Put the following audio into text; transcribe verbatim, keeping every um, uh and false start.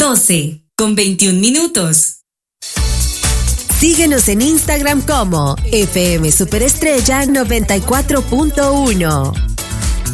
doce con veintiún minutos. Síguenos en Instagram como F M Superestrella noventa y cuatro punto uno.